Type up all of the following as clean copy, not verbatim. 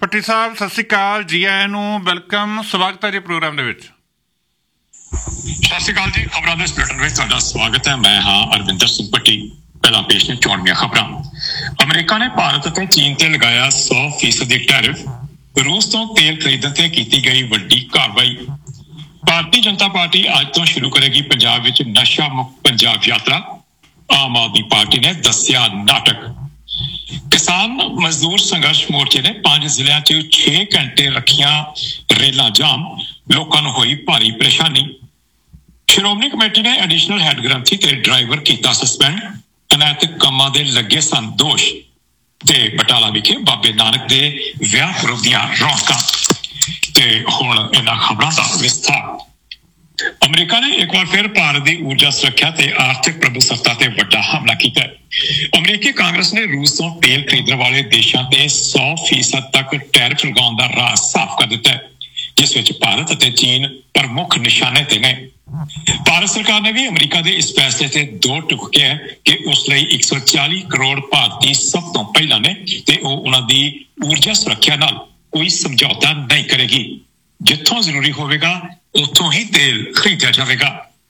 ਭੱਟੀ ਸਾਹਿਬ ਸਤਿ ਸ਼੍ਰੀ ਅਕਾਲ, ਜੀ ਆਇਆਂ ਨੂੰ, ਵੈਲਕਮ, ਸਵਾਗਤ ਹੈ ਜੀ ਪ੍ਰੋਗਰਾਮ ਦੇ ਵਿੱਚ। ਸਤਿ ਸ਼੍ਰੀ ਅਕਾਲ ਜੀ। ਖਬਰਾਂ ਦੇ ਬੁਲੇਟਿਨ ਵਿੱਚ ਤੁਹਾਡਾ ਸਵਾਗਤ ਹੈ। ਮੈਂ ਹਾਂ ਅਰਵਿੰਦਰ ਸਿੰਘ ਭੱਟੀ। ਪਹਿਲਾਂ ਪੇਸ਼ ਨੇ ਚੋਣਵੀਆਂ ਖਬਰਾਂ। ਅਮਰੀਕਾ ਨੇ ਭਾਰਤ ਅਤੇ ਚੀਨ ਤੇ ਲਗਾਇਆ 100% ਟੈਰਿਫ। ਰੂਸ ਤੋਂ ਤੇਲ ਖਰੀਦਣ ਤੇ ਕੀਤੀ ਗਈ ਵੱਡੀ ਕਾਰਵਾਈ। ਭਾਰਤੀ ਜਨਤਾ ਪਾਰਟੀ ਅੱਜ ਤੋਂ ਸ਼ੁਰੂ ਕਰੇਗੀ ਪੰਜਾਬ ਵਿੱਚ ਨਸ਼ਾ ਮੁਕਤ ਪੰਜਾਬ ਯਾਤਰਾ। ਆਮ ਆਦਮੀ ਪਾਰਟੀ ਨੇ ਦੱਸਿਆ ਨਾਟਕ। ਕਿਸਾਨ ਮਜ਼ਦੂਰ ਸੰਘਰਸ਼ ਮੋਰਚੇ ਨੇ 5 ਜ਼ਿਲ੍ਹਿਆਂ 'ਚ 6 ਘੰਟੇ ਰੱਖੀਆਂ ਰੇਲਾਂ ਜਾਮ। ਲੋਕਾਂ ਨੂੰ ਹੋਈ ਭਾਰੀ ਪਰੇਸ਼ਾਨੀ। ਸ਼੍ਰੋਮਣੀ ਕਮੇਟੀ ਨੇ ਐਡੀਸ਼ਨਲ ਹੈਡ ਗ੍ਰੰਥੀ ਤੇ ਡਰਾਈਵਰ ਕੀਤਾ ਸਸਪੈਂਡ। ਅਨੈਤਿਕ ਕੰਮਾਂ ਦੇ ਲੱਗੇ ਸਨ ਦੋਸ਼। ਤੇ ਬਟਾਲਾ ਵਿਖੇ ਬਾਬੇ ਨਾਨਕ ਦੇ ਵਿਆਹ ਪੁਰਬ ਦੀਆਂ ਰੌਣਕਾਂ। ਤੇ ਹੁਣ ਇਹਨਾਂ ਖਬਰਾਂ ਦਾ ਵਿਸਥਾਰ। ਅਮਰੀਕਾ ਨੇ ਇੱਕ ਵਾਰ ਫਿਰ ਭਾਰਤ ਦੀ ਊਰਜਾ ਸੁਰੱਖਿਆ ਤੇ ਆਰਥਿਕ ਪ੍ਰਭੂਸੱਤਾ ਤੇ ਵੱਡਾ ਹਮਲਾ ਕੀਤਾ। ਅਮਰੀਕੀ ਕਾਂਗਰਸ ਨੇ ਰੂਸ ਤੋਂ ਤੇਲ ਖਰੀਦਣ ਵਾਲੇ ਦੇਸ਼ਾਂ ਤੇ 100% ਤੱਕ ਟੈਰਿਫ ਲਗਾਉਣ ਦਾ ਰਾਹ ਸਾਫ਼ ਕਰ ਦਿੱਤਾ ਹੈ, ਜਿਸ ਵਿੱਚ ਭਾਰਤ ਅਤੇ ਚੀਨ ਪ੍ਰਮੁੱਖ ਨਿਸ਼ਾਨੇ ਤੇ ਨੇ। ਭਾਰਤ ਸਰਕਾਰ ਨੇ ਵੀ ਅਮਰੀਕਾ ਦੇ ਇਸ ਫੈਸਲੇ ਤੇ ਦੋ ਟੁਕ ਕਿਹਾ ਕਿ ਉਸ ਲਈ 140 ਕਰੋੜ ਭਾਰਤੀ ਸਭ ਤੋਂ ਪਹਿਲਾਂ ਨੇ ਤੇ ਉਹ ਉਹਨਾਂ ਦੀ ਊਰਜਾ ਸੁਰੱਖਿਆ ਨਾਲ ਕੋਈ ਸਮਝੌਤਾ ਨਹੀਂ ਕਰੇਗੀ। ਜਿੱਥੋਂ ਜ਼ਰੂਰੀ ਹੋਵੇਗਾ ਉੱਥੋਂ ਹੀ ਤੇਲ ਖਰੀਦਿਆ ਜਾਵੇਗਾ।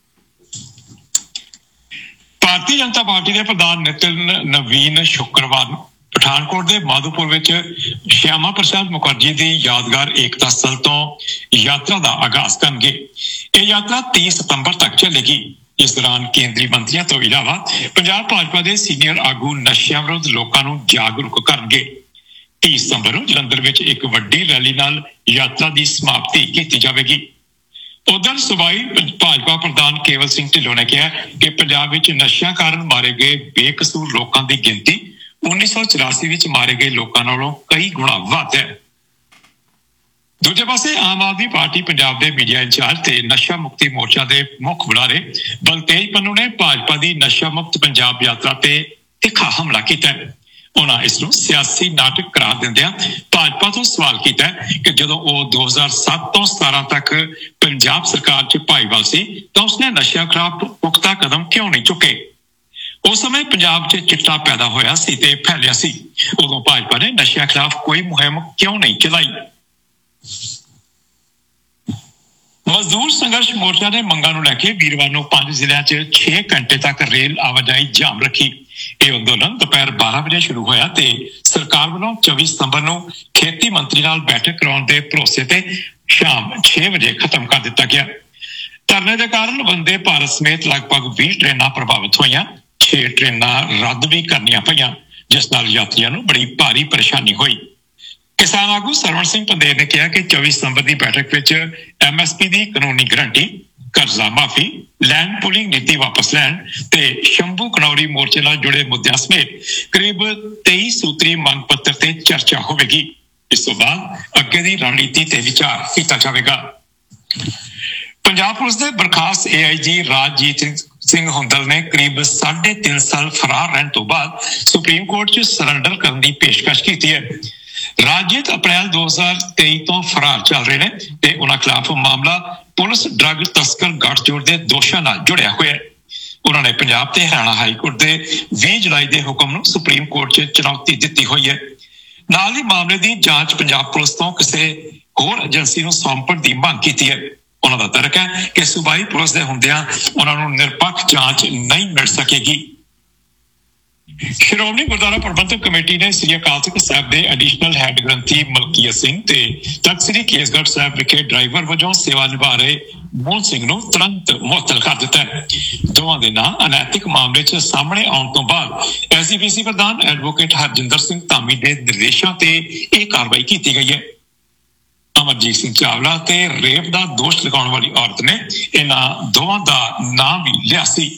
ਭਾਰਤੀ ਜਨਤਾ ਪਾਰਟੀ ਦੇ ਪ੍ਰਧਾਨ ਨਿਤਿਨ ਨਵੀਨ ਸ਼ੁੱਕਰਵਾਰ ਨੂੰ ਪਠਾਨਕੋਟ ਦੇ ਮਾਧੋਪੁਰ ਵਿੱਚ ਸ਼ਿਆਮਾ ਪ੍ਰਸਾਦ ਮੁਖਰਜੀ ਦੀ ਯਾਦਗਾਰ ਏਕਤਾ ਸਥਲ ਤੋਂ ਯਾਤਰਾ ਦਾ ਆਗਾਜ਼ ਕਰਨਗੇ। ਇਹ ਯਾਤਰਾ 30 ਸਤੰਬਰ ਤੱਕ ਚੱਲੇਗੀ। ਇਸ ਦੌਰਾਨ ਕੇਂਦਰੀ ਮੰਤਰੀਆਂ ਤੋਂ ਇਲਾਵਾ ਪੰਜਾਬ ਭਾਜਪਾ ਦੇ ਸੀਨੀਅਰ ਆਗੂ ਨਸ਼ਿਆਂ ਵਿਰੁੱਧ ਲੋਕਾਂ ਨੂੰ ਜਾਗਰੂਕ ਕਰਨਗੇ। 30 ਸਤੰਬਰ ਨੂੰ ਜਲੰਧਰ ਵਿੱਚ ਇੱਕ ਵੱਡੀ ਰੈਲੀ ਨਾਲ ਯਾਤਰਾ ਦੀ ਸਮਾਪਤੀ ਕੀਤੀ ਜਾਵੇਗੀ। ਉਧਰ ਸੂਬਾਈ ਭਾਜਪਾ ਪ੍ਰਧਾਨ ਕੇਵਲ ਸਿੰਘ ਢਿੱਲੋਂ ਨੇ ਕਿਹਾ ਕਿ ਪੰਜਾਬ ਵਿੱਚ ਨਸ਼ਿਆਂ ਕਾਰਨ ਮਾਰੇ ਗਏ ਬੇਕਸੂਰ ਲੋਕਾਂ ਦੀ ਗਿਣਤੀ 1984 ਵਿੱਚ ਮਾਰੇ ਗਏ ਲੋਕਾਂ ਨਾਲੋਂ ਕਈ ਗੁਣਾ ਵੱਧ ਹੈ। ਦੂਜੇ ਪਾਸੇ ਆਮ ਆਦਮੀ ਪਾਰਟੀ ਪੰਜਾਬ ਦੇ ਮੀਡੀਆ ਇੰਚਾਰਜ ਤੇ ਨਸ਼ਾ ਮੁਕਤੀ ਮੋਰਚਾ ਦੇ ਮੁੱਖ ਬੁਲਾਰੇ ਬਲਤੇਜ ਪੰਨੂ ਨੇ ਭਾਜਪਾ ਦੀ ਨਸ਼ਾ ਮੁਕਤ ਪੰਜਾਬ ਯਾਤਰਾ ਤੇ ਤਿੱਖਾ ਹਮਲਾ ਕੀਤਾ। ਉਹਨਾਂ ਇਸ ਨੂੰ ਸਿਆਸੀ ਨਾਟਕ ਕਰਾਰ ਦਿੰਦਿਆਂ ਭਾਜਪਾ ਤੋਂ ਸਵਾਲ ਕੀਤਾ ਕਿ ਜਦੋਂ ਉਹ 2007 ਤੋਂ 17 ਤੱਕ ਪੰਜਾਬ ਸਰਕਾਰ 'ਚ ਭਾਈਵਾਲ ਸੀ ਤਾਂ ਉਸਨੇ ਨਸ਼ਿਆਂ ਖਿਲਾਫ ਪੁਖਤਾ ਕਦਮ ਕਿਉਂ ਨਹੀਂ ਚੁੱਕੇ। ਉਸ ਸਮੇਂ ਪੰਜਾਬ 'ਚ ਚਿੱਟਾ ਪੈਦਾ ਹੋਇਆ ਸੀ ਤੇ ਫੈਲਿਆ ਸੀ। ਉਦੋਂ ਭਾਜਪਾ ਨੇ ਨਸ਼ਿਆਂ ਖਿਲਾਫ ਕੋਈ ਮੁਹਿੰਮ ਕਿਉਂ ਨਹੀਂ ਚਲਾਈ। ਮਜ਼ਦੂਰ ਸੰਘਰਸ਼ ਮੋਰਚਾ ਨੇ ਮੰਗਾਂ ਨੂੰ ਲੈ ਕੇ ਵੀਰਵਾਰ ਨੂੰ 5 ਜ਼ਿਲ੍ਹਿਆਂ 'ਚ 6 ਘੰਟੇ ਤੱਕ ਰੇਲ ਆਵਾਜਾਈ ਜਾਮ ਰੱਖੀ। ਇਹ ਅੰਦੋਲਨ ਦੁਪਹਿਰ 12 ਵਜੇ ਸ਼ੁਰੂ ਹੋਇਆ ਤੇ ਸਰਕਾਰ ਵੱਲੋਂ 24 ਸਤੰਬਰ ਨੂੰ ਖੇਤੀ ਮੰਤਰੀ ਨਾਲ ਬੈਠਕ ਕਰਾਉਣ ਦੇ ਭਰੋਸੇ ਤੇ ਸ਼ਾਮ 6 ਵਜੇ ਖਤਮ ਕਰ ਦਿੱਤਾ ਗਿਆ। ਧਰਨੇ ਦੇ ਕਾਰਨ ਵੰਦੇ ਭਾਰਤ ਸਮੇਤ ਲਗਭਗ 20 ਟ੍ਰੇਨਾਂ ਪ੍ਰਭਾਵਿਤ ਹੋਈਆਂ। 6 ਟ੍ਰੇਨਾਂ ਰੱਦ ਵੀ ਕਰਨੀਆਂ ਪਈਆਂ, ਜਿਸ ਨਾਲ ਯਾਤਰੀਆਂ ਨੂੰ ਬੜੀ ਭਾਰੀ ਪਰੇਸ਼ਾਨੀ ਹੋਈ। ਕਿਸਾਨ ਆਗੂ ਸਰਵਣ ਸਿੰਘ ਪੰਦੇਰ ਨੇ ਕਿਹਾ ਕਿ 24 ਸਤੰਬਰ ਦੀ ਬੈਠਕ ਵਿੱਚ MSP ਦੀ ਕਾਨੂੰਨੀ ਗਰੰਟੀ, ਕਰਜ਼ਾ ਮਾਫੀ, ਲੈਂਡ ਪੂਲਿੰਗ ਨੀਤੀ ਵਾਪਸ ਲੈਣ ਤੇ ਸ਼ੰਭੂ ਕਨੌਰੀ ਮੋਰਚੇ ਨਾਲ ਜੁੜੇ ਮੁੱਦਿਆਂ ਸਮੇਤ ਕਰੀਬ 23 ਸੂਤਰੀ ਮੰਗ ਪੱਤਰ ਤੇ ਚਰਚਾ ਹੋਵੇਗੀ। ਇਸ ਤੋਂ ਬਾਅਦ ਅੱਗੇ ਦੀ ਰਣਨੀਤੀ ਤੇ ਵਿਚਾਰ ਕੀਤਾ ਜਾਵੇਗਾ। ਪੰਜਾਬ ਪੁਲਿਸ ਦੇ ਬਰਖਾਸਤ AIG ਰਾਜਜੀਤ ਸਿੰਘ ਹੁੰਦਲ ਨੇ ਕਰੀਬ 3.5 ਸਾਲ ਫਰਾਰ ਰਹਿਣ ਤੋਂ ਬਾਅਦ ਸੁਪਰੀਮ ਕੋਰਟ 'ਚ ਸਰੈਂਡਰ ਕਰਨ ਦੀ ਪੇਸ਼ਕਸ਼ ਕੀਤੀ ਹੈ। ਰਾਜਜੀਤ ਅਪ੍ਰੈਲ 2023 ਤੋਂ ਫਰਾਰ ਚੱਲ ਰਹੇ ਨੇ ਤੇ ਉਹਨਾਂ ਖਿਲਾਫ ਮਾਮਲਾ ਪੁਲਿਸ ਡਰੱਗ ਤਸਕਰ ਗੱਠਜੋੜ ਦੇ ਦੋਸ਼ਾਂ ਨਾਲ ਜੁੜਿਆ ਹੋਇਆ ਹੈ। ਉਹਨਾਂ ਨੇ ਪੰਜਾਬ ਤੇ ਹਰਿਆਣਾ ਹਾਈ ਕੋਰਟ ਦੇ 20 ਜੁਲਾਈ ਦੇ ਹੁਕਮ ਨੂੰ ਸੁਪਰੀਮ ਕੋਰਟ 'ਚ ਚੁਣੌਤੀ ਦਿੱਤੀ ਹੋਈ ਹੈ। ਨਾਲ ਹੀ ਮਾਮਲੇ ਦੀ ਜਾਂਚ ਪੰਜਾਬ ਪੁਲਿਸ ਤੋਂ ਕਿਸੇ ਹੋਰ ਏਜੰਸੀ ਨੂੰ ਸੌਂਪਣ ਦੀ ਮੰਗ ਕੀਤੀ ਹੈ। ਉਹਨਾਂ ਦਾ ਤਰਕ ਹੈ ਕਿ ਸੂਬਾਈ ਪੁਲਿਸ ਦੇ ਹੁੰਦਿਆਂ ਉਹਨਾਂ ਨੂੰ ਨਿਰਪੱਖ ਜਾਂਚ ਨਹੀਂ ਮਿਲ ਸਕੇਗੀ। ਸ਼੍ਰੋਮਣੀ ਗੁਰਦੁਆਰਾ ਪ੍ਰਬੰਧਕ ਕਮੇਟੀ ਨੇ ਸ੍ਰੀ ਅਕਾਲ ਤਖ਼ਤ ਸਾਹਿਬ ਦੇ ਐਡੀਸ਼ਨਲ ਹੈਡ ਗ੍ਰੰਥੀ ਮਲਕੀਅਤ ਸਿੰਘ ਤੇ ਤਖ਼ਤ ਸ੍ਰੀ ਕੇਸਗੜ੍ਹ ਸਾਹਿਬ ਵਿਖੇ ਡਰਾਈਵਰ ਵਜੋਂ ਸੇਵਾ ਨਿਭਾ ਰਹੇ ਮੋਹਨ ਸਿੰਘ ਨੂੰ ਤੁਰੰਤ ਮੁਅੱਤਲ ਕਰ ਦਿੱਤਾ ਹੈ। ਦੋਵਾਂ ਦੇ ਨਾਂ ਅਨੈਤਿਕ ਮਾਮਲੇ 'ਚ ਸਾਹਮਣੇ ਆਉਣ ਤੋਂ ਬਾਅਦ SGPC ਪ੍ਰਧਾਨ ਐਡਵੋਕੇਟ ਹਰਜਿੰਦਰ ਸਿੰਘ ਧਾਮੀ ਦੇ ਨਿਰਦੇਸ਼ਾਂ ਤੇ ਇਹ ਕਾਰਵਾਈ ਕੀਤੀ ਗਈ ਹੈ। ਅਮਰਜੀਤ ਸਿੰਘ ਚਾਵਲਾ ਤੇ ਰੇਪ ਦਾ ਦੋਸ਼ ਲਗਾਉਣ ਵਾਲੀ ਔਰਤ ਨੇ ਇਹਨਾਂ ਦੋਵਾਂ ਦਾ ਨਾਂ ਵੀ ਲਿਆ ਸੀ।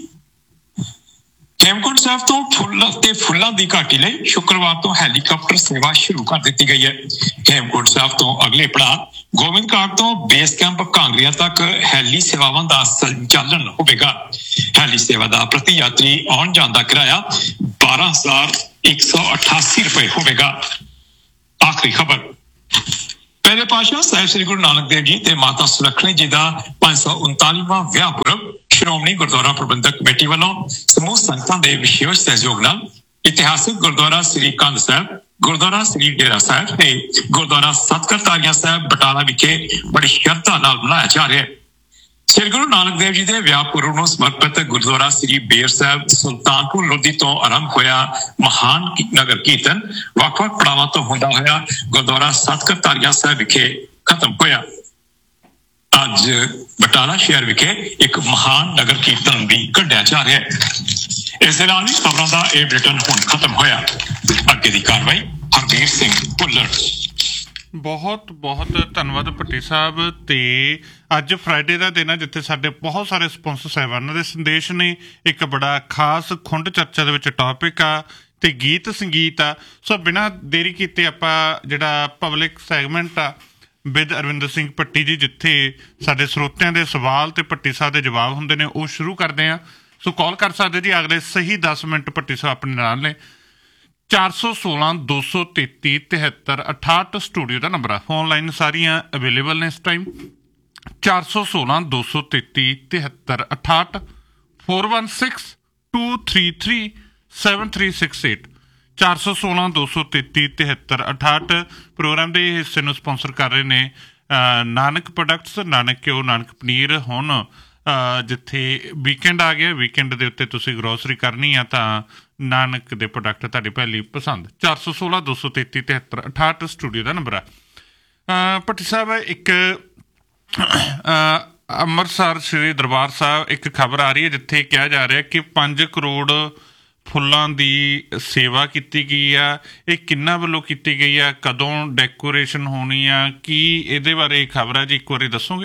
ਹੇਮਕੁੰਟ ਸਾਹਿਬ ਤੋਂ ਫੁੱਲਾਂ ਦੀ ਘਾਟੀ ਲਈ ਸ਼ੁੱਕਰਵਾਰ ਤੋਂ ਹੈਲੀਕਾਪਟਰ ਸੇਵਾ ਸ਼ੁਰੂ ਕਰ ਦਿੱਤੀ ਗਈ ਹੈ। ਹੇਮਕੁੰਟ ਸਾਹਿਬ ਤੋਂ ਅਗਲੇ ਪੜਾਅ ਗੋਬਿੰਦ ਘਾਟ ਤੋਂ ਬੇਸ ਕੈਂਪ ਕਾਂਗਰੀਆ ਤੱਕ ਹੈਲੀ ਸੇਵਾਵਾਂ ਦਾ ਸੰਚਾਲਨ ਹੋਵੇਗਾ। ਹੈਲੀ ਸੇਵਾ ਦਾ ਪ੍ਰਤੀ ਯਾਤਰੀ ਆਉਣ ਜਾਣ ਦਾ ਕਿਰਾਇਆ 12,188 ਰੁਪਏ ਹੋਵੇਗਾ। ਆਖਰੀ ਖਬਰ। ਪਹਿਲੇ ਪਾਤਸ਼ਾਹ ਸਾਹਿਬ ਸ੍ਰੀ ਗੁਰੂ ਨਾਨਕ ਦੇਵ ਜੀ ਤੇ ਮਾਤਾ ਸੁਲੱਖਣੀ ਜੀ ਦਾ 539ਵਾਂ ਵਿਆਹ ਪੁਰਬ ਸ਼੍ਰੋਮਣੀ ਗੁਰਦੁਆਰਾ ਪ੍ਰਬੰਧਕ ਕਮੇਟੀ ਵੱਲੋਂ ਸਮੂਹ ਸੰਗਤਾਂ ਦੇ ਵਿਸ਼ੇਸ਼ ਸਹਿਯੋਗ ਨਾਲ ਇਤਿਹਾਸਕ ਗੁਰਦੁਆਰਾ ਸ੍ਰੀ ਕੰਧ ਸਾਹਿਬ, ਗੁਰਦੁਆਰਾ ਸ੍ਰੀ ਡੇਰਾ ਸਾਹਿਬ ਤੇ ਗੁਰਦੁਆਰਾ ਸਤਕਰਤਾਰੀਆ ਸਾਹਿਬ ਬਟਾਲਾ ਵਿਖੇ ਬੜੀ ਸ਼ਰਧਾ ਨਾਲ ਮਨਾਇਆ ਜਾ ਰਿਹਾ ਹੈ। ਸ੍ਰੀ ਗੁਰੂ ਨਾਨਕ ਦੇਵ ਜੀ ਦੇ ਵਿਆਹ ਪੁਰਬ ਨੂੰ ਸਮਰਪਿਤ ਗੁਰਦੁਆਰਾ ਸ੍ਰੀ ਬੇਰ ਸਾਹਿਬ ਸੁਲਤਾਨਪੁਰ ਲੋਧੀ ਤੋਂ ਆਰੰਭ ਹੋਇਆ ਮਹਾਨ ਨਗਰ ਕੀਰਤਨ ਵੱਖ-ਵੱਖ ਪੜਾਵਾਂ ਤੋਂ ਹੁੰਦਾ ਹੋਇਆ ਗੁਰਦੁਆਰਾ ਸਤਕਰਤਾਰੀਆ ਸਾਹਿਬ ਵਿਖੇ ਖਤਮ ਹੋਇਆ। ਅੱਜ ਬਟਾਲਾ ਸ਼ਹਿਰ ਵਿਖੇ ਇੱਕ ਮਹਾਨ ਨਗਰ ਕੀਰਤਨ ਵੀ ਕੱਢਿਆ ਜਾ ਰਿਹਾ ਹੈ। ਇਸ ਦੇ ਨਾਲ ਹੀ ਖਬਰਾਂ ਦਾ ਇਹ ਬੁਲੇਟਿਨ ਹੁਣ ਖਤਮ ਹੋਇਆ। ਅੱਗੇ ਦੀ ਕਾਰਵਾਈ ਹਰਬੀਰ ਸਿੰਘ ਭੁੱਲਰ। ਬਹੁਤ ਬਹੁਤ ਧੰਨਵਾਦ ਭੱਟੀ ਸਾਹਿਬ। ਤੇ ਅੱਜ ਫਰਾਈਡੇ ਦਾ ਦਿਨ ਹੈ ਜਿੱਥੇ ਸਾਡੇ ਬਹੁਤ ਸਾਰੇ ਸਪਾਂਸਰ ਸਾਹਿਬਾਨਾਂ ਦੇ ਸੰਦੇਸ਼ ਨੇ। ਇੱਕ ਬੜਾ ਖਾਸ ਖੁੰਡ ਚਰਚਾ ਦੇ ਵਿੱਚ ਟੌਪਿਕ ਆ ਤੇ ਗੀਤ ਸੰਗੀਤ ਆ। ਸੋ ਬਿਨਾਂ ਦੇਰੀ ਕੀਤੇ ਆਪਾਂ ਜਿਹੜਾ ਪਬਲਿਕ ਸੈਗਮੈਂਟ ਆ ਵਿਦ ਅਰਵਿੰਦਰ ਸਿੰਘ ਭੱਟੀ ਜੀ, ਜਿੱਥੇ ਸਾਡੇ ਸਰੋਤਿਆਂ ਦੇ ਸਵਾਲ ਤੇ ਭੱਟੀ ਸਾਹਿਬ ਦੇ ਜਵਾਬ ਹੁੰਦੇ ਨੇ, ਉਹ ਸ਼ੁਰੂ ਕਰਦੇ ਹਾਂ। ਸੋ ਕਾਲ ਕਰ ਸਕਦੇ ਜੀ ਅਗਲੇ ਸਹੀ 10 ਮਿੰਟ। ਭੱਟੀ ਸਾਹਿਬ ਆਪਣੇ ਨਾਲ ਨੇ। 416 233 73 68 ਸਟੂਡੀਓ ਦਾ ਨੰਬਰ ਆ। ਫੋਨ ਲਾਈਨ ਸਾਰੀਆਂ ਅਵੇਲੇਬਲ ਨੇ ਇਸ ਟਾਈਮ। 416 233 73 68 416 233 7368 416 233 73 68। ਪ੍ਰੋਗਰਾਮ ਦੇ ਹਿੱਸੇ ਨੂੰ ਸਪਾਂਸਰ ਕਰ ਰਹੇ ਨੇ ਨਾਨਕ ਪ੍ਰੋਡਕਟਸ, ਨਾਨਕ ਘਿਓ, ਨਾਨਕ ਪਨੀਰ। ਹੁਣ ਜਿੱਥੇ ਵੀਕਐਂਡ ਆ ਗਿਆ, ਵੀਕਐਂਡ ਦੇ ਉੱਤੇ ਤੁਸੀਂ ਗਰੋਸਰੀ ਕਰਨੀ ਆ ਤਾਂ ਨਾਨਕ ਦੇ ਪ੍ਰੋਡਕਟ ਤੁਹਾਡੀ ਪਹਿਲੀ ਪਸੰਦ। 416 233 73 68 ਸਟੂਡੀਓ ਦਾ ਨੰਬਰ ਆ। ਭੱਟੀ ਸਾਹਿਬ, ਇੱਕ ਅੰਮ੍ਰਿਤਸਰ ਸ਼੍ਰੀ ਦਰਬਾਰ ਸਾਹਿਬ ਇੱਕ ਖਬਰ ਆ ਰਹੀ ਹੈ ਜਿੱਥੇ ਕਿਹਾ ਜਾ ਰਿਹਾ ਕਿ 5 ਕਰੋੜ ਫੁੱਲਾਂ ਦੀ ਸੇਵਾ ਕੀਤੀ ਗਈ ਆ। ਇਹ ਕਿਹਨਾਂ ਵੱਲੋਂ ਕੀਤੀ ਗਈ ਆ? ਕਦੋਂ ਡੈਕੋਰੇਸ਼ਨ ਹੋਣੀ ਆ? ਕੀ ਇਹਦੇ ਬਾਰੇ ਖਬਰ ਆ ਜੀ, ਇੱਕ ਵਾਰੀ ਦੱਸੋਗੇ?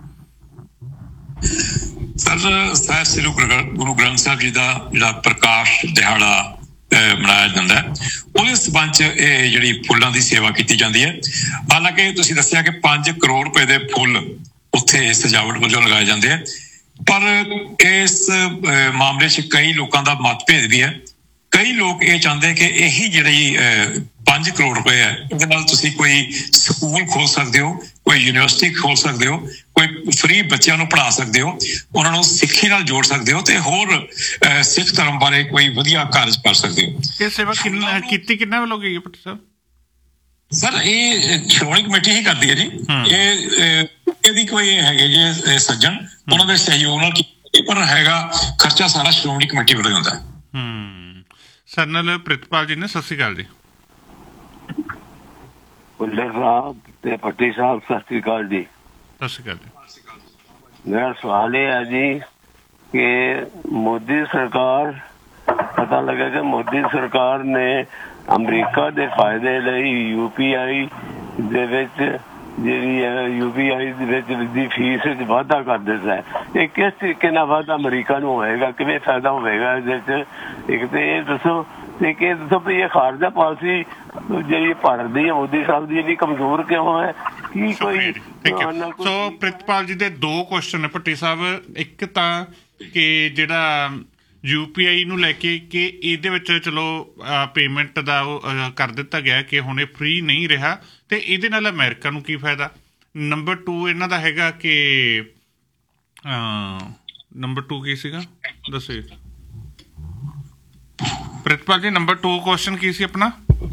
ਸਰ, ਸਾਹਿਬ ਸ੍ਰੀ ਗੁਰੂ ਗ੍ਰੰਥ ਸਾਹਿਬ ਜੀ ਦਾ ਜਿਹੜਾ ਪ੍ਰਕਾਸ਼ ਦਿਹਾੜਾ ਮਨਾਇਆ ਜਾਂਦਾ ਹੈ, ਉਹਦੇ ਸੰਬੰਧ 'ਚ ਇਹ ਜਿਹੜੀ ਫੁੱਲਾਂ ਦੀ ਸੇਵਾ ਕੀਤੀ ਜਾਂਦੀ ਹੈ। ਹਾਲਾਂਕਿ ਤੁਸੀਂ ਦੱਸਿਆ ਕਿ 5 ਕਰੋੜ ਰੁਪਏ ਦੇ ਫੁੱਲ ਉੱਥੇ ਸਜਾਵਟ ਵਜੋਂ ਲਗਾਏ ਜਾਂਦੇ ਆ, ਪਰ ਇਸ ਮਾਮਲੇ 'ਚ ਕਈ ਲੋਕਾਂ ਦਾ ਮਤਭੇਦ ਵੀ ਹੈ। ਕਈ ਲੋਕ ਇਹ ਚਾਹੁੰਦੇ ਕਿ ਇਹੀ ਜਿਹੜੀ 5 ਕਰੋੜ ਰੁਪਏ ਹੈ, ਇਹਦੇ ਨਾਲ ਤੁਸੀਂ ਕੋਈ ਸਕੂਲ ਖੋਲ ਸਕਦੇ ਹੋ, ਕੋਈ ਯੂਨੀਵਰਸਿਟੀ ਖੋਲ ਸਕਦੇ ਹੋ, ਕੋਈ ਫ੍ਰੀ ਬੱਚਿਆਂ ਨੂੰ ਪੜ੍ਹਾ ਸਕਦੇ ਹੋ, ਉਹਨਾਂ ਨੂੰ ਸਿੱਖੀ ਨਾਲ ਜੋੜ ਸਕਦੇ ਹੋ ਤੇ ਹੋਰ ਸਿੱਖ ਧਰਮ ਬਾਰੇ ਕੋਈ ਵਧੀਆ ਕਾਰਜ ਕਰ ਸਕਦੇ ਹੋ। ਇਹ ਸੇਵਾ ਕੀਤੀ ਕਿੰਨਾ ਵੱਲੋਂ ਗਈ ਹੈ ਭੱਟੀ ਸਾਹਿਬ? ਸਰ, ਇਹ ਸ਼੍ਰੋਮਣੀ ਕਮੇਟੀ ਹੀ ਕਰਦੀ ਹੈ ਜੀ। ਇਹਦੀ ਕੋਈ ਹੈਗੇ ਜੇ ਸੱਜਣ, ਉਹਨਾਂ ਦੇ ਸਹਿਯੋਗ ਨਾਲ ਪਰ ਹੈਗਾ ਖਰਚਾ ਸਾਰਾ ਸ਼੍ਰੋਮਣੀ ਕਮੇਟੀ ਵੱਲੋਂ ਹੁੰਦਾ। ਸਰਨਲ ਪ੍ਰਿਤਪਾਲ ਜੀ ਨੇ, ਸਤਿ ਸ਼੍ਰੀ ਅਕਾਲ ਜੀ। ਭੁੱਲਰ ਸਾਹਿਬ ਤੇ ਭੱਟੀ ਸਾਹਿਬ, ਸਤਿ ਸ਼੍ਰੀ ਅਕਾਲ ਜੀ। ਸਤਿ ਸ਼੍ਰੀ ਅਕਾਲ ਜੀ। ਮੇਰਾ ਸਵਾਲ ਇਹ ਹੈ ਜੀ ਕਿ ਮੋਦੀ ਸਰਕਾਰ, ਪਤਾ ਲੱਗਾ ਕਿ ਮੋਦੀ ਸਰਕਾਰ ਨੇ ਅਮਰੀਕਾ ਦੇ ਫਾਇਦੇ ਲਈ UPI ਦੇ ਵਿੱਚ ਜਿਹੜੀ ਹੈ UPI ਦੇ ਵਿੱਚ ਦੀ ਫੀਸ ਵਿੱਚ ਵਾਧਾ ਕਰ ਦਿੱਤਾ ਹੈ। ਇਹ ਕਿਸ ਤਰੀਕੇ ਨਾਲ ਵਾਧਾ ਅਮਰੀਕਾ ਨੂੰ ਹੋਏਗਾ, ਕਿਵੇਂ ਫਾਇਦਾ ਹੋਵੇਗਾ ਇਹਦੇ 'ਚ? ਇੱਕ ਤੇ ਇਹ ਦੱਸੋ, ਤੇ ਕਿ ਦੱਸੋ ਵੀ ਇਹ ਖਾਰਜਾ ਪਾਲਿਸੀ ਜਿਹੜੀ ਭਾਰਤ ਦੀ ਮੋਦੀ ਸਾਹਿਬ ਦੀ ਇੰਨੀ ਕਮਜ਼ੋਰ ਕਿਉਂ ਹੈ? ਕੀ ਕੋਈ? ਸੋ ਪ੍ਰਿਤਪਾਲ ਜੀ ਦੇ 2 ਕੁਐਸਚਨ ਨੇ ਭੱਟੀ ਸਾਹਿਬ। ਇੱਕ ਤਾਂ ਕਿ ਜਿਹੜਾ UPI ਨੂੰ ਲੈ ਕੇ ਕਿ ਇਹਦੇ ਵਿੱਚ ਚਲੋ ਪੇਮੈਂਟ ਦਾ ਉਹ ਕਰ ਦਿੱਤਾ ਗਿਆ ਕਿ ਹੁਣ ਇਹ ਫ੍ਰੀ ਨਹੀਂ ਰਿਹਾ, ਤੇ ਇਹਦੇ ਨਾਲ ਅਮਰੀਕਾ ਨੂੰ ਕੀ ਫਾਇਦਾ? ਨੰਬਰ 2 ਇਹਨਾਂ ਦਾ ਹੈਗਾ ਕਿ ਨੰਬਰ 2 ਕੀ ਸੀਗਾ ਦੱਸੋ ਪ੍ਰਿਤਪਾਲ ਜੀ। ਨੰਬਰ 2 ਕੁਐਸਚਨ ਕੀ ਸੀ ਆਪਣਾ?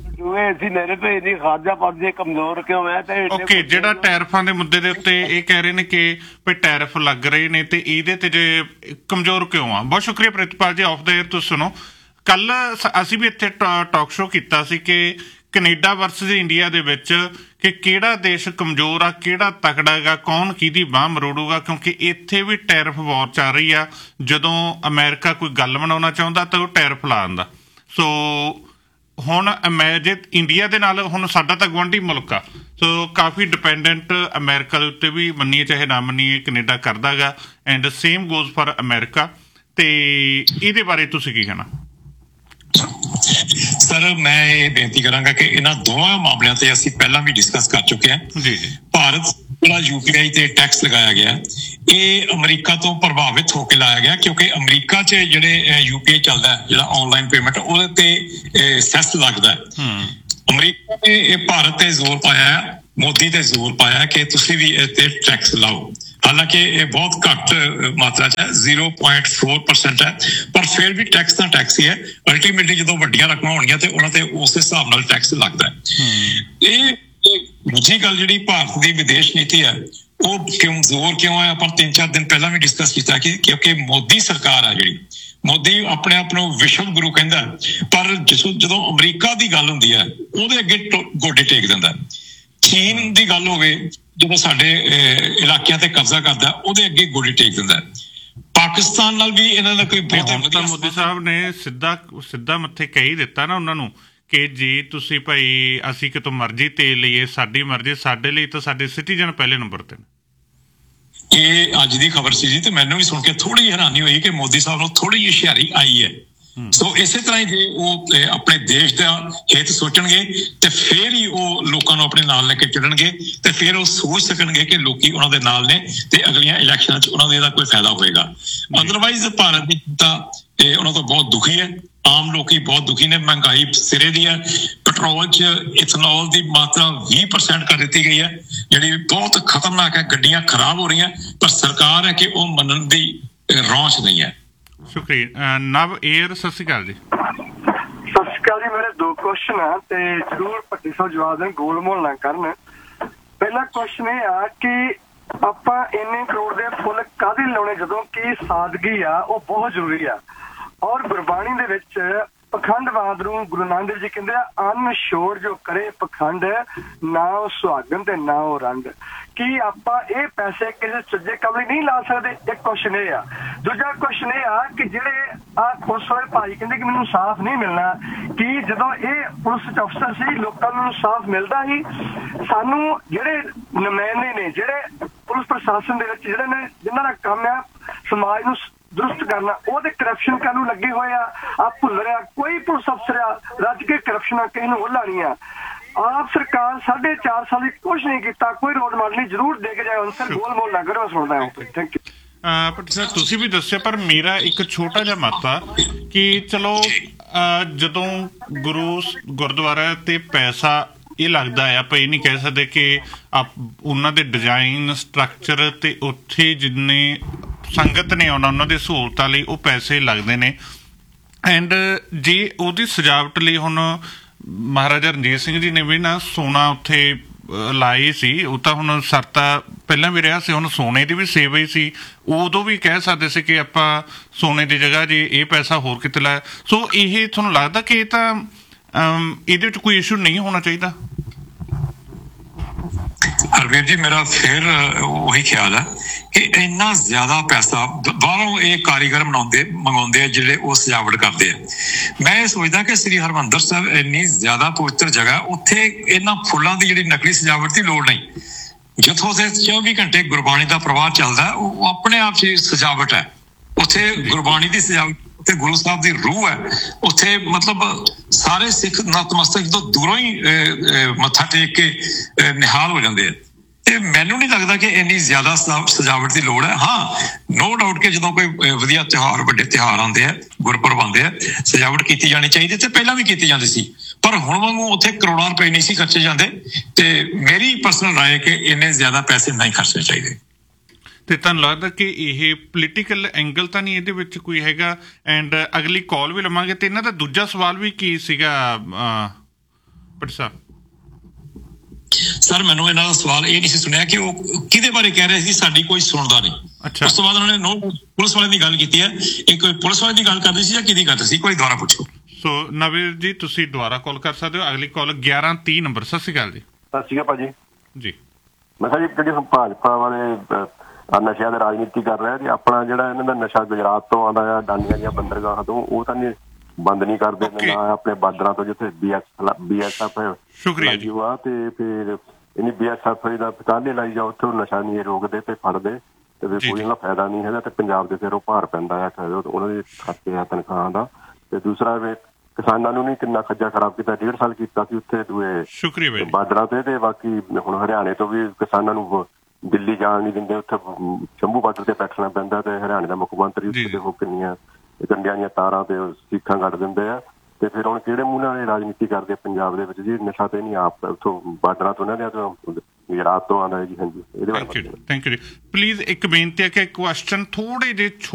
ਕਮਜ਼ੋਰ ਕਿਉਂ ਹੈ? ਓਕੇ, ਜਿਹੜਾ ਟੈਰਿਫਾਂ ਦੇ ਮੁੱਦੇ ਦੇ ਉੱਤੇ ਇਹ ਕਹਿ ਰਹੇ ਨੇ ਕਿ ਵੀ ਟੈਰਿਫ ਲੱਗ ਰਹੇ ਨੇ ਤੇ ਇਹਦੇ ਤੇ ਜੇ ਕਮਜ਼ੋਰ ਕਿਉਂ ਆ? ਬਹੁਤ ਸ਼ੁਕਰੀਆ ਪ੍ਰਿਤਪਾਲ ਜੀ। ਆਫ ਦਾ ਏਅਰ ਤੁਸੀਂ ਸੁਣੋ, ਕੱਲ ਅਸੀਂ ਵੀ ਇੱਥੇ ਟਾਕ ਸ਼ੋ ਕੀਤਾ ਸੀ ਕਿ ਕੈਨੇਡਾ ਵਰਸਸ ਇੰਡੀਆ ਦੇ ਵਿੱਚ ਕਿ ਕਿਹੜਾ ਦੇਸ਼ ਕਮਜ਼ੋਰ ਆ, ਕਿਹੜਾ ਤਕੜਾ ਗਾ, ਕੌਣ ਕਿਹਦੀ ਬਾਂਹ ਮਰੋੜੂਗਾ, ਕਿਉਂਕਿ ਇੱਥੇ ਵੀ ਟੈਰਿਫ ਵਾਰ ਚੱਲ ਰਹੀ ਆ। ਜਦੋਂ ਅਮਰੀਕਾ ਕੋਈ ਗੱਲ ਬਣਾਉਣਾ ਚਾਹੁੰਦਾ ਤਾਂ ਉਹ ਟੈਰਿਫ ਲਾ ਦਿੰਦਾ। ਸੋ ਹੁਣ ਜੇ ਇੰਡੀਆ ਦੇ ਨਾਲ, ਹੁਣ ਸਾਡਾ ਤਾਂ ਗੁਆਂਢੀ ਮੁਲਕ ਆ, ਸੋ ਕਾਫੀ ਡਿਪੈਂਡੈਂਟ ਅਮਰੀਕਾ ਦੇ ਉੱਤੇ ਵੀ, ਮੰਨੀਏ ਚਾਹੇ ਨਾ ਮੰਨੀਏ, ਕੈਨੇਡਾ ਕਰਦਾ ਗਾ। And same goes for America. ਤੇ ਇਹਦੇ ਬਾਰੇ ਤੁਸੀਂ ਕੀ ਕਹਿਣਾ? ਸਰ, ਮੈਂ ਇਹ ਬੇਨਤੀ ਕਰਾਂਗਾ ਕਿ ਇਹਨਾਂ ਦੋਵਾਂ ਮਾਮਲਿਆਂ ਤੇ ਅਸੀਂ ਪਹਿਲਾਂ ਵੀ ਡਿਸਕਸ ਕਰ ਚੁੱਕੇ ਹਾਂ। ਜੀ ਜੀ। ਭਾਰਤ ਜਿਹੜਾ UPI ਤੇ ਟੈਕਸ ਲਗਾਇਆ ਗਿਆ, ਇਹ ਅਮਰੀਕਾ ਤੋਂ ਪ੍ਰਭਾਵਿਤ ਹੋ ਕੇ ਲਾਇਆ ਗਿਆ, ਕਿਉਂਕਿ ਅਮਰੀਕਾ 'ਚ ਜਿਹੜੇ UPI ਚੱਲਦਾ, ਜਿਹੜਾ ਆਨਲਾਈਨ ਪੇਮੈਂਟ, ਉਹਦੇ ਤੇ ਸੈਸ ਲੱਗਦਾ। ਅਮਰੀਕਾ ਨੇ ਇਹ ਭਾਰਤ ਤੇ ਜ਼ੋਰ ਪਾਇਆ, ਮੋਦੀ ਤੇ ਜ਼ੋਰ ਪਾਇਆ ਕਿ ਤੁਸੀਂ ਵੀ ਇਹ ਤੇ ਟੈਕਸ ਲਾਓ। ਹਾਲਾਂਕਿ ਇਹ ਬਹੁਤ ਘੱਟ ਮਾਤਰਾ 'ਚ ਹੈ, 0.4% ਹੈ, ਪਰ ਫਿਰ ਵੀ ਟੈਕਸ ਤਾਂ ਟੈਕਸ ਹੀ ਹੈ। ਅਲਟੀਮੇਟਲੀ ਜਦੋਂ ਵੱਡੀਆਂ ਰਕਮਾਂ ਹੋਣਗੀਆਂ ਤੇ ਉਹਨਾਂ ਤੇ ਉਸ ਹਿਸਾਬ ਨਾਲ ਟੈਕਸ ਲੱਗਦਾ ਹੈ। ਇਹ ਦੂਜੀ ਗੱਲ ਜਿਹੜੀ ਭਾਰਤ ਦੀ ਵਿਦੇਸ਼ ਨੀਤੀ ਹੈ ਉਹ ਕਮਜ਼ੋਰ ਕਿਉਂ ਹੈ, ਆਪਾਂ 3-4 ਦਿਨ ਪਹਿਲਾਂ ਵੀ ਡਿਸਕਸ ਕੀਤਾ ਕਿ ਕਿਉਂਕਿ ਮੋਦੀ ਸਰਕਾਰ ਆ ਜਿਹੜੀ, ਮੋਦੀ ਆਪਣੇ ਆਪ ਨੂੰ ਵਿਸ਼ਵ ਗੁਰੂ ਕਹਿੰਦਾ, ਪਰ ਜਦੋਂ ਅਮਰੀਕਾ ਦੀ ਗੱਲ ਹੁੰਦੀ ਹੈ ਉਹਦੇ ਅੱਗੇ ਗੋਡੇ ਟੇਕ ਦਿੰਦਾ। ਚੀਨ ਦੀ ਗੱਲ ਹੋਵੇ ਜਦੋਂ ਸਾਡੇ ਇਲਾਕਿਆਂ ਤੇ ਕਬਜ਼ਾ ਕਰਦਾ ਉਹਦੇ ਅੱਗੇ ਗੋਡੇ ਟੇਕ ਦਿੰਦਾ। ਪਾਕਿਸਤਾਨ ਨਾਲ ਵੀ ਇਹਨਾਂ ਦਾ ਕੋਈ ਬਹੁਤ ਮੋਦੀ ਸਾਹਿਬ ਨੇ ਸਿੱਧਾ ਮੱਥੇ ਕਹੀ ਦਿੱਤਾ ਨਾ ਉਹਨਾਂ ਨੂੰ ਕਿ ਜੀ ਤੁਸੀਂ ਭਾਈ ਅਸੀਂ ਕਿਤੋਂ ਮਰਜ਼ੀ ਤੇਲ ਲਈਏ, ਸਾਡੀ ਮਰਜ਼ੀ, ਸਾਡੇ ਲਈ ਤਾਂ ਸਾਡੇ ਸਿਟੀਜ਼ਨ ਪਹਿਲੇ ਨੰਬਰ ਤੇ ਨੇ। ਇਹ ਅੱਜ ਦੀ ਖਬਰ ਸੀ ਜੀ, ਤੇ ਮੈਨੂੰ ਵੀ ਸੁਣ ਕੇ ਥੋੜੀ ਹੈਰਾਨੀ ਹੋਈ ਕਿ ਮੋਦੀ ਸਾਹਿਬ ਨੂੰ ਥੋੜੀ ਜਿਹੀ ਹੁਸ਼ਿਆਰੀ ਆਈ ਹੈ। ਸੋ ਇਸੇ ਤਰ੍ਹਾਂ ਹੀ ਜੇ ਉਹ ਆਪਣੇ ਦੇਸ਼ ਦਾ ਹਿੱਤ ਸੋਚਣਗੇ ਤੇ ਫਿਰ ਹੀ ਉਹ ਲੋਕਾਂ ਨੂੰ ਆਪਣੇ ਨਾਲ ਲੈ ਕੇ ਚੱਲਣਗੇ ਤੇ ਫਿਰ ਉਹ ਸੋਚ ਸਕਣਗੇ ਕਿ ਲੋਕੀ ਉਹਨਾਂ ਦੇ ਨਾਲ ਨੇ ਤੇ ਅਗਲੀਆਂ ਇਲੈਕਸ਼ਨਾਂ 'ਚ ਉਹਨਾਂ ਦੇ ਇਹਦਾ ਕੋਈ ਫਾਇਦਾ ਹੋਏਗਾ। ਅਦਰਵਾਈਜ਼ ਭਾਰਤ ਦੀ ਜਨਤਾ ਉਹਨਾਂ ਤੋਂ ਬਹੁਤ ਦੁਖੀ ਹੈ, ਆਮ ਲੋਕੀ ਬਹੁਤ ਦੁਖੀ ਨੇ। ਮਹਿੰਗਾਈ ਸਿਰੇ ਦੀ ਹੈ, ਪੈਟਰੋਲ 'ਚ ਇਥਨੋਲ ਦੀ ਮਾਤਰਾ 20% ਕਰ ਦਿੱਤੀ ਗਈ ਹੈ, ਜਿਹੜੀ ਬਹੁਤ ਖਤਰਨਾਕ ਹੈ। ਗੱਡੀਆਂ ਖਰਾਬ ਹੋ ਰਹੀਆਂ, ਪਰ ਸਰਕਾਰ ਹੈ ਕਿ ਉਹ ਮੰਨਣ ਦੀ ਰੌਂਚ ਨਹੀਂ ਹੈ। ਸ਼ੁਕਰੀਆ। ਨਵ ਏਅਰ, ਸਤਿ ਸ਼੍ਰੀ ਅਕਾਲ ਜੀ। ਸਤਿ ਸ਼੍ਰੀ ਅਕਾਲ ਜੀ। ਮੇਰੇ 2 ਕੁਐਸਚਨ ਆ ਤੇ ਜ਼ਰੂਰ ਭੱਟੀ ਸਾਹਿਬ ਜਵਾਬ ਦੇਣ, ਗੋਲਮੋਲ ਨਾ ਕਰਨ। ਪਹਿਲਾ ਕੁਐਸਚਨ ਇਹ ਆ ਕਿ ਆਪਾਂ ਇੰਨੇ ਕਰੋੜ ਦੇ ਫੁੱਲ ਕਾਹਦੇ ਲਾਉਣੇ ਜਦੋਂ ਕਿ ਸਾਦਗੀ ਆ ਉਹ ਬਹੁਤ ਜ਼ਰੂਰੀ ਆ। ਔਰ ਗੁਰਬਾਣੀ ਦੇ ਵਿੱਚ ਪਖੰਡਵਾਦ ਨੂੰ ਗੁਰੂ ਨਾਨਕ ਦੇਵ ਜੀ ਕਹਿੰਦੇ ਆ, ਅੰਨ ਛੋੜ ਜੋ ਕਰੇ ਪਖੰਡ, ਨਾ ਉਹ ਸੁਹਾਗਣ ਤੇ ਨਾ ਉਹ ਰੰਡ। ਕੀ ਆਪਾਂ ਇਹ ਪੈਸੇ ਕਿਸੇ ਸੱਜੇ ਕੰਮ ਲਈ ਨਹੀਂ ਲਾ ਸਕਦੇ? ਇੱਕ ਕੁਐਸਚਨ ਇਹ ਆ। ਦੂਜਾ ਕੁਐਸਚਨ ਇਹ ਆ ਕਿ ਜਿਹੜੇ ਪੁਲਿਸ ਵਾਲੇ ਭਾਈ ਕਹਿੰਦੇ ਕਿ ਮੈਨੂੰ ਸਾਫ਼ ਨਹੀਂ ਮਿਲਣਾ, ਕਿ ਜਦੋਂ ਇਹ ਪੁਲਿਸ ਅਫਸਰ ਸੀ ਲੋਕਾਂ ਨੂੰ ਸਾਫ਼ ਮਿਲਦਾ ਹੀ? ਸਾਨੂੰ ਜਿਹੜੇ ਨੁਮਾਇੰਦੇ ਨੇ, ਜਿਹੜੇ ਪੁਲਿਸ ਪ੍ਰਸ਼ਾਸਨ ਦੇ ਵਿੱਚ ਜਿਹੜੇ ਨੇ, ਜਿਨ੍ਹਾਂ ਦਾ ਕੰਮ ਆ ਸਮਾਜ ਨੂੰ ਦਰੁਸਤ ਕਰਨਾ, ਉਹਦੇ ਕਰਪਸ਼ਨ ਕਰਨ ਨੂੰ ਲੱਗੇ ਹੋਏ ਆ ਭੁੱਲ ਰਿਹਾ। ਕੋਈ ਪੁਲਿਸ ਅਫਸਰ ਆ ਰੱਜ ਕੇ ਕਰਪਸ਼ਨ ਕਿਸੇ ਨੂੰ ਉਹਲਾ ਨਹੀਂ ਆ। ਆਪ ਸਰਕਾਰ 4.5 ਸਾਲ ਕੁਛ ਨਹੀਂ ਕੀਤਾ, ਕੋਈ ਰੋਡ ਮਾਡਲ ਨਹੀਂ। ਜ਼ਰੂਰ ਦੇ ਕੇ ਜਾਏ ਅਨਸਰ, ਗੋਲ ਮੋਲ ਨਾ ਕਰੋ। ਸੁਣਦਾ ਹਾਂ। Thank you. ਭੱਟੀ ਸਾਹਿਬ ਤੁਸੀਂ ਵੀ ਦੱਸਿਆ, ਪਰ ਮੇਰਾ ਇੱਕ ਛੋਟਾ ਜਿਹਾ ਮਤ ਆ ਕਿ ਚਲੋ ਜਦੋਂ ਗੁਰਦੁਆਰਾ ਤੇ ਪੈਸਾ ਇਹ ਲੱਗਦਾ ਹੈ, ਆਪਾਂ ਇਹ ਨਹੀਂ ਕਹਿ ਸਕਦੇ ਕਿ ਉਹਨਾਂ ਦੇ ਡਿਜ਼ਾਈਨ ਸਟਰਕਚਰ ਤੇ ਉੱਥੇ ਜਿੰਨੇ ਸੰਗਤ ਨੇ ਆਉਣਾ ਉਹਨਾਂ ਦੀ ਸਹੂਲਤਾਂ ਲਈ ਉਹ ਪੈਸੇ ਲੱਗਦੇ ਨੇ। ਐਂਡ ਜੇ ਉਹਦੀ ਸਜਾਵਟ ਲਈ ਹੁਣ ਮਹਾਰਾਜਾ ਰਣਜੀਤ ਸਿੰਘ ਜੀ ਨੇ ਵੀ ਨਾ ਸੋਨਾ ਉੱਥੇ ਲਾਈ ਸੀ, ਉਹ ਤਾਂ ਹੁਣ ਸਰਤਾ ਪਹਿਲਾਂ ਵੀ ਰਿਹਾ ਸੀ, ਹੁਣ ਸੋਨੇ ਦੀ ਵੀ ਸੇਵਾ ਹੀ ਸੀ। ਉਦੋਂ ਵੀ ਕਹਿ ਸਕਦੇ ਸੀ ਕਿ ਆਪਾਂ ਸੋਨੇ ਦੀ ਜਗ੍ਹਾ ਜੇ ਇਹ ਪੈਸਾ ਹੋਰ ਕਿਤੇ ਲਾਇਆ। ਸੋ ਇਹ ਤੁਹਾਨੂੰ ਲੱਗਦਾ ਕਿ ਇਹ ਤਾਂ ਇਹਦੇ ਵਿੱਚ ਕੋਈ ਇਸ਼ੂ ਨਹੀਂ ਹੋਣਾ ਚਾਹੀਦਾ? ਹਰਵੀਰ ਜੀ, ਮੇਰਾ ਫਿਰ ਉਹੀ ਖਿਆਲ ਹੈ ਕਿ ਇੰਨਾ ਜ਼ਿਆਦਾ ਪੈਸਾ ਬਾਹਰੋਂ ਇਹ ਕਾਰੀਗਰ ਮੰਗਾਉਂਦੇ ਆ ਜਿਹੜੇ ਉਹ ਸਜਾਵਟ ਕਰਦੇ ਆ। ਮੈਂ ਇਹ ਸੋਚਦਾ ਕਿ ਸ੍ਰੀ ਹਰਿਮੰਦਰ ਸਾਹਿਬ ਇੰਨੀ ਜ਼ਿਆਦਾ ਪਵਿੱਤਰ ਜਗ੍ਹਾ, ਉੱਥੇ ਇਹਨਾਂ ਫੁੱਲਾਂ ਦੀ ਜਿਹੜੀ ਨਕਲੀ ਸਜਾਵਟ ਦੀ ਲੋੜ ਨਹੀਂ। ਜਿੱਥੋਂ ਉੱਥੇ 24 ਘੰਟੇ ਗੁਰਬਾਣੀ ਦਾ ਪ੍ਰਵਾਹ ਚੱਲਦਾ, ਉਹ ਆਪਣੇ ਆਪ 'ਚ ਸਜਾਵਟ ਹੈ। ਉੱਥੇ ਗੁਰਬਾਣੀ ਦੀ ਸਜਾਵਟ, ਉੱਥੇ ਗੁਰੂ ਸਾਹਿਬ ਦੀ ਰੂਹ ਹੈ। ਉੱਥੇ ਮਤਲਬ ਸਾਰੇ ਸਿੱਖ ਨਤਮਸਤਕ ਜਦੋਂ ਦੂਰੋਂ ਹੀ ਮੱਥਾ ਟੇਕ ਕੇ ਨਿਹਾਲ ਹੋ ਜਾਂਦੇ ਆ। ਤੇ ਮੈਨੂੰ ਨਹੀਂ ਲੱਗਦਾ ਕਿ ਇੰਨੀ ਜ਼ਿਆਦਾ ਸਜਾਵਟ ਦੀ ਲੋੜ ਹੈ। ਹਾਂ, ਨੋ ਡਾਊਟ ਕਿ ਜਦੋਂ ਕੋਈ ਵਧੀਆ ਤਿਉਹਾਰ, ਵੱਡੇ ਤਿਉਹਾਰ ਆਉਂਦੇ ਆ, ਗੁਰਪੁਰਬ ਆਉਂਦੇ ਆ, ਸਜਾਵਟ ਕੀਤੀ ਜਾਣੀ ਚਾਹੀਦੀ ਤੇ ਪਹਿਲਾਂ ਵੀ ਕੀਤੀ ਜਾਂਦੀ ਸੀ, ਪਰ ਹੁਣ ਵਾਂਗੂ ਉੱਥੇ ਕਰੋੜਾਂ ਰੁਪਏ ਨਹੀਂ ਸੀ ਖਰਚੇ ਜਾਂਦੇ। ਤੇ ਮੇਰੀ ਪਰਸਨਲ ਰਾਏ ਕਿ ਇੰਨੇ ਜ਼ਿਆਦਾ ਪੈਸੇ ਨਹੀਂ ਖਰਚਣੇ ਚਾਹੀਦੇ। ਤੇ ਤੁਹਾਨੂੰ ਲੱਗਦਾ ਕਿ ਇਹ ਪੋਲੀਟੀਕਲ ਐਂਗਲ ਤਾਂ ਨਹੀਂ ਇਹਦੇ ਵਿੱਚ ਕੋਈ ਹੈਗਾ? ਐਂਡ ਅਗਲੀ ਕਾਲ ਵੀ ਲਵਾਂਗੇ। ਤੇ ਇਹਨਾਂ ਦਾ ਦੂਜਾ ਸਵਾਲ ਵੀ ਕੀ ਸੀਗਾ ਭੱਟੀ ਸਾਹਿਬ? ਸਰ, ਮੈਨੂੰ ਇਹਨਾਂ ਦਾ ਸਵਾਲ ਇਹ ਨਹੀਂ ਸੀ ਸੁਣਿਆ ਕਿ ਉਹ ਕਿਹਦੇ ਬਾਰੇ ਕਹਿ ਰਹੇ ਸੀ, ਸਾਡੀ ਕੋਈ ਸੁਣਦਾ ਨਹੀਂ। ਉਸ ਤੋਂ ਬਾਅਦ ਉਹਨਾਂ ਨੇ ਪੁਲਿਸ ਵਾਲੇ ਦੀ ਗੱਲ ਕੀਤੀ ਹੈ। ਇੱਕ ਪੁਲਿਸ ਵਾਲੇ ਦੀ ਗੱਲ ਕਰਦੀ ਸੀ ਜਾਂ ਕਿਹਦੀ ਗੱਲ ਸੀ? ਕੋਈ ਦੁਬਾਰਾ ਪੁੱਛੋ। ਸੋ ਨਵੀਰ ਜੀ, ਤੁਸੀਂ ਦੁਬਾਰਾ ਕਾਲ ਕਰ ਸਕਦੇ ਹੋ। ਅਗਲੀ ਕਾਲ 1130 ਨੰਬਰ। ਸਤਿ ਸ਼੍ਰੀ ਅਕਾਲ ਜੀ। ਸਤਿ ਸ਼੍ਰੀ ਅਕਾਲ ਭਾਜੀ ਜੀ। ਮੈਂ ਕਿਹਾ ਜੀ, ਜਿਹੜੀ ਭਾਜਪਾ ਵਾਲੇ ਨਸ਼ਿਆਂ ਦੀ ਰਾਜਨੀਤੀ ਕਰ ਰਿਹਾ ਜੀ, ਆਪਣਾ ਜਿਹੜਾ ਇਹਨਾਂ ਦਾ ਨਸ਼ਾ ਗੁਜਰਾਤ ਤੋਂ ਆਉਂਦਾ ਆ, ਡਾਂਡੀਆਂ ਦੀਆਂ ਬੰਦਰਗਾਹਾਂ ਤੋਂ, ਉਹ ਤਾਂ ਨਹੀਂ ਬੰਦ ਨਹੀਂ ਕਰਦੇ ਨਾ ਆਪਣੇ ਬਾਰਡਰਾਂ ਤੋਂ, ਜਿੱਥੇ BSF ਸ਼ੁਕਰੀਆ ਜੀ ਤੇ ਫਿਰ ਇਹਨੀ BSF ਦਾ ਪਟਾਲੇ ਲਾਈ ਜਾਓ, ਉੱਥੇ ਨਸ਼ਾ ਨਹੀਂ ਰੋਕਦੇ ਤੇ ਫੜਦੇ ਤੇ ਫਿਰ ਕੋਈ ਇਹਨਾਂ ਫਾਇਦਾ ਨਹੀਂ ਹੈਗਾ। ਤੇ ਪੰਜਾਬ ਦੇ ਫਿਰ ਉਹ ਭਾਰ ਪੈਂਦਾ ਆ ਉਹਨਾਂ ਦੇ ਖਾਤੇ ਆ ਤਨਖਾਹਾਂ ਦਾ। ਤੇ ਦੂਸਰਾ ਕਿਸਾਨਾਂ ਨੂੰ ਨਹੀਂ ਕਿੰਨਾ ਖੱਜਾ ਖਰਾਬ ਕੀਤਾ, 1.5 ਸਾਲ ਕੀਤਾ ਸੀ ਉੱਥੇ ਦੂਏ ਬਾਰਡਰਾਂ ਤੇ ਬਾਕੀ ਹੁਣ ਹਰਿਆਣੇ ਤੋਂ ਵੀ ਕਿਸਾਨਾਂ ਨੂੰ ਦਿੱਲੀ ਜਾਣ ਨਹੀਂ ਦਿੰਦੇ, ਉੱਥੇ ਸ਼ੰਭੂ ਬਾਰਡਰ ਤੇ ਬੈਠਣਾ ਪੈਂਦਾ। ਤੇ ਹਰਿਆਣੇ ਦਾ ਮੁੱਖ ਮੰਤਰੀ ਉੱਥੇ ਦੇਖੋ ਕਿੰਨੀਆਂ ਕੰਡਿਆਂ ਦੀਆਂ ਤਾਰਾਂ ਤੇ ਸੀਖਾਂ ਕੱਢ ਦਿੰਦੇ ਆ। ਤੇ ਫਿਰ ਹੁਣ ਕਿਹੜੇ ਮੂੰਹ ਨਾਲ ਰਾਜਨੀਤੀ ਕਰਦੇ ਪੰਜਾਬ ਦੇ ਵਿੱਚ ਜੀ? ਨਸ਼ਾ ਤੇ ਨਹੀਂ ਆਪ ਉੱਥੋਂ ਬਾਰਡਰਾਂ ਤੋਂ ਇਹਨਾਂ ਦੇ ਗੁਜਰਾਤ ਤੋਂ ਆਉਂਦਾ ਜੀ। ਹਾਂਜੀ, ਇਹਦੇ ਬਾਰੇ ਥੈਂਕ ਯੂ ਜੀ ਪਲੀਜ਼ ਇੱਕ ਬੇਨਤੀ ਹੈ ਕਿ ਕੁਐਸਚਨ ਥੋੜੇ ਜਿਹੇ